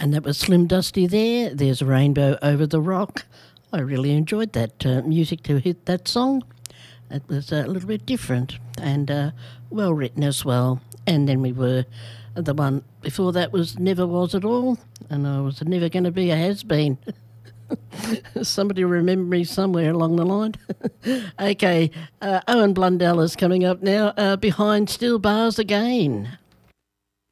And that was Slim Dusty there. There's a Rainbow Over the Rock. I really enjoyed that music to hit that song. It was a little bit different and well written as well. And then we were, the one before that was Never Was At All, and I was never going to be a has-been. Somebody remember me somewhere along the line. Okay, Owen Blundell is coming up now, Behind Steel Bars Again.